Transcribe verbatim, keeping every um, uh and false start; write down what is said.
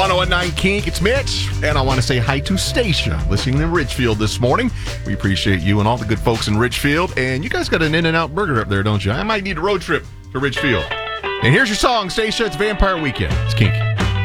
one oh nine Kink, it's Mitch, and I want to say hi to Stacia, listening in Richfield this morning. We appreciate you and all the good folks in Richfield, and you guys got an In-N-Out burger up there, don't you? I might need a road trip to Richfield. And here's your song, Stacia, it's Vampire Weekend. It's Kink.